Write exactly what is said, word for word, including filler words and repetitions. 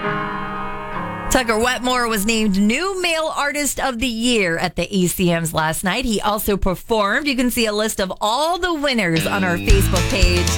Tucker Wetmore was named New Male Artist of the Year at the A C Ms last night. He also performed. You can see a list of all the winners on our Facebook page.